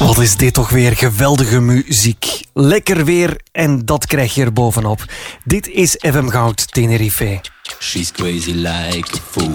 Wat is dit toch weer geweldige muziek. Lekker weer en dat krijg je er bovenop. Dit is FM Goud Tenerife. She's crazy like a fool.